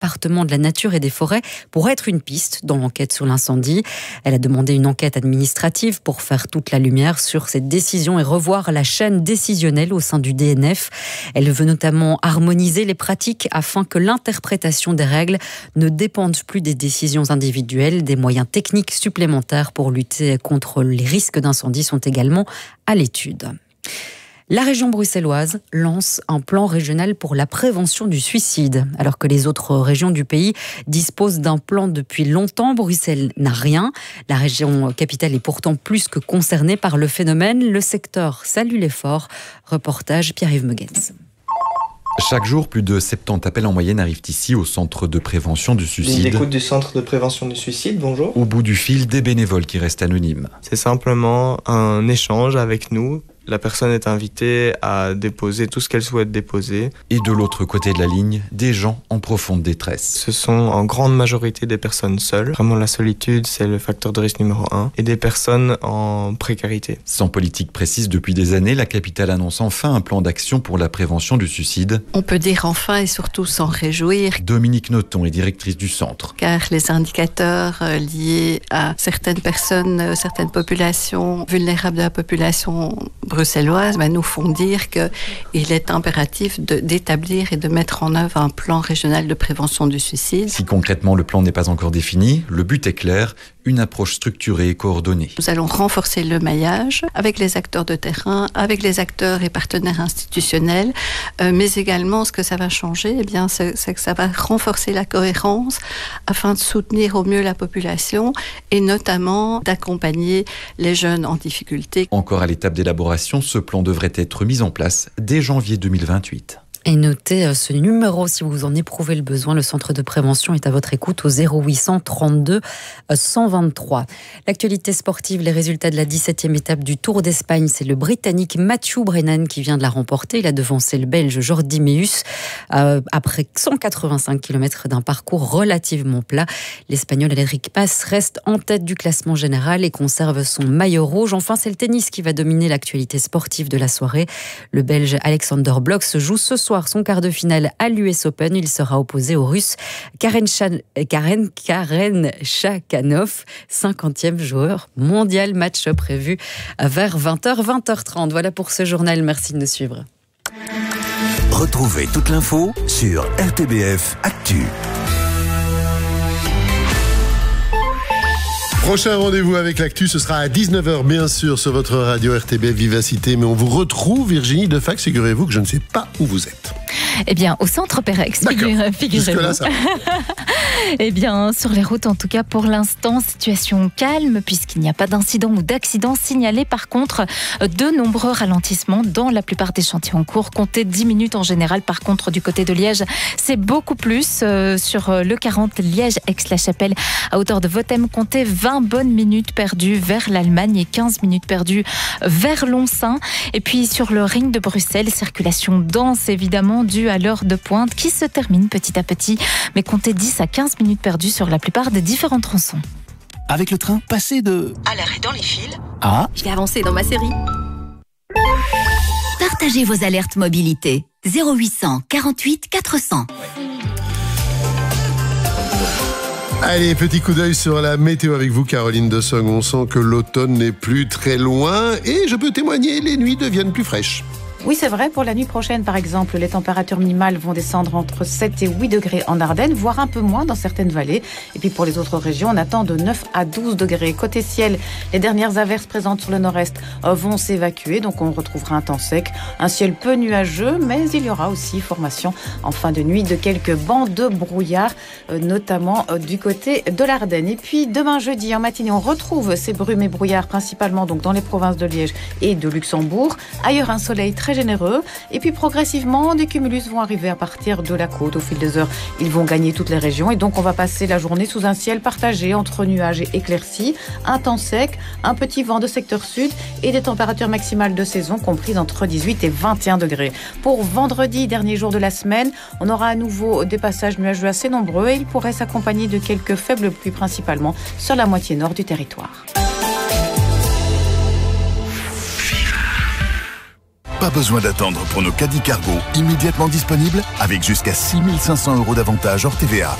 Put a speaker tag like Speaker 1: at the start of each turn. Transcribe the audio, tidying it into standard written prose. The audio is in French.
Speaker 1: département de la nature et des forêts pourrait être une piste dans l'enquête sur l'incendie. Elle a demandé une enquête administrative pour faire toute la lumière sur cette décision et revoir la chaîne décisionnelle au sein du DNF. Elle veut notamment harmoniser les pratiques afin que l'interprétation des règles ne dépende plus des décisions individuelles. Des moyens techniques supplémentaires pour lutter contre les risques d'incendie sont également à l'étude. La région bruxelloise lance un plan régional pour la prévention du suicide. Alors que les autres régions du pays disposent d'un plan depuis longtemps, Bruxelles n'a rien. La région capitale est pourtant plus que concernée par le phénomène. Le secteur salue l'effort. Reportage Pierre-Yves Megens.
Speaker 2: Chaque jour, plus de 70 appels en moyenne arrivent ici au centre de prévention du suicide.
Speaker 3: L'écoute du centre de prévention du suicide, bonjour.
Speaker 2: Au bout du fil, des bénévoles qui restent anonymes.
Speaker 3: C'est simplement un échange avec nous. La personne est invitée à déposer tout ce qu'elle souhaite déposer.
Speaker 2: Et de l'autre côté de la ligne, des gens en profonde détresse.
Speaker 3: Ce sont en grande majorité des personnes seules. Vraiment, la solitude, c'est le facteur de risque numéro 1. Et des personnes en précarité.
Speaker 2: Sans politique précise depuis des années, la capitale annonce enfin un plan d'action pour la prévention du suicide.
Speaker 4: On peut dire enfin et surtout s'en réjouir.
Speaker 2: Dominique Noton est directrice du centre.
Speaker 4: Car les indicateurs liés à certaines personnes, certaines populations vulnérables de la population bruxelloise nous font dire qu'il est impératif d'établir et de mettre en œuvre un plan régional de prévention du suicide.
Speaker 2: Si concrètement le plan n'est pas encore défini, le but est clair, une approche structurée et coordonnée.
Speaker 4: Nous allons renforcer le maillage avec les acteurs de terrain, avec les acteurs et partenaires institutionnels, mais également ce que ça va changer, c'est que ça va renforcer la cohérence afin de soutenir au mieux la population et notamment d'accompagner les jeunes en difficulté.
Speaker 2: Encore à l'étape d'élaboration, ce plan devrait être mis en place dès janvier 2028.
Speaker 1: Et notez ce numéro si vous en éprouvez le besoin. Le centre de prévention est à votre écoute au 0800 32 123. L'actualité sportive, les résultats de la 17e étape du Tour d'Espagne. C'est le Britannique Mathieu Brennan qui vient de la remporter. Il a devancé le Belge Jordi Meeus après 185 km d'un parcours relativement plat. L'Espagnol Enric Mas reste en tête du classement général et conserve son maillot rouge. Enfin, c'est le tennis qui va dominer l'actualité sportive de la soirée. Le Belge Alexander Blok se joue ce soir son quart de finale à l'US Open. Il sera opposé au Russe Karen Khachanov, 50e joueur mondial. Match prévu vers 20h, 20h30. Voilà pour ce journal. Merci de nous suivre.
Speaker 5: Retrouvez toute l'info sur RTBF Actu.
Speaker 6: Prochain rendez-vous avec l'actu, ce sera à 19h bien sûr sur votre radio RTBF Vivacité. Mais on vous retrouve, Virginie Defax, figurez-vous que je ne sais pas où vous êtes.
Speaker 7: Eh bien, au centre Pérex, figurez-vous.
Speaker 6: Jusque-là, ça va.
Speaker 7: Eh bien, sur les routes, en tout cas, pour l'instant, situation calme, puisqu'il n'y a pas d'incident ou d'accident signalé. Par contre, de nombreux ralentissements dans la plupart des chantiers en cours. Comptez 10 minutes en général. Par contre, du côté de Liège, c'est beaucoup plus. Sur le 40 Liège-Aix-la-Chapelle, à hauteur de Votem, comptez 20 bonnes minutes perdues vers l'Allemagne et 15 minutes perdues vers Lonsin. Et puis, sur le ring de Bruxelles, circulation dense, évidemment, due à l'heure de pointe qui se termine petit à petit. Mais comptez 10 à 15 minutes perdues sur la plupart des différents tronçons.
Speaker 5: Avec le train, passez de...
Speaker 8: à l'arrêt dans les fils.
Speaker 5: Ah,
Speaker 8: Je vais avancer dans ma série.
Speaker 9: Partagez vos alertes mobilité. 0800 48 400.
Speaker 6: Allez, petit coup d'œil sur la météo avec vous, Caroline Dessong. On sent que l'automne n'est plus très loin et je peux témoigner, les nuits deviennent plus fraîches.
Speaker 10: Oui, c'est vrai. Pour la nuit prochaine, par exemple, les températures minimales vont descendre entre 7 et 8 degrés en Ardennes, voire un peu moins dans certaines vallées. Et puis pour les autres régions, on attend de 9 à 12 degrés. Côté ciel, les dernières averses présentes sur le nord-est vont s'évacuer. Donc on retrouvera un temps sec, un ciel peu nuageux, mais il y aura aussi formation en fin de nuit de quelques bancs de brouillard, notamment du côté de l'Ardenne. Et puis demain jeudi, en matinée, on retrouve ces brumes et brouillards, principalement donc dans les provinces de Liège et de Luxembourg. Ailleurs, un soleil très généreux. Et puis progressivement, des cumulus vont arriver à partir de la côte. Au fil des heures, ils vont gagner toutes les régions. Et donc, on va passer la journée sous un ciel partagé entre nuages et éclaircies. Un temps sec, un petit vent de secteur sud et des températures maximales de saison comprises entre 18 et 21 degrés. Pour vendredi, dernier jour de la semaine, on aura à nouveau des passages nuageux assez nombreux et ils pourraient s'accompagner de quelques faibles pluies, principalement sur la moitié nord du territoire.
Speaker 11: Pas besoin d'attendre pour nos caddies cargo immédiatement disponibles avec jusqu'à 6 500 € d'avantage hors TVA.